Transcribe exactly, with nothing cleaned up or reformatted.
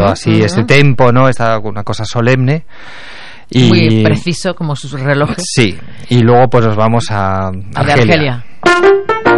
todo así, uh-huh. este tempo, ¿no? Esta una cosa solemne. Y, muy preciso como sus relojes. Sí, y luego pues nos vamos a, a Argelia. Argelia.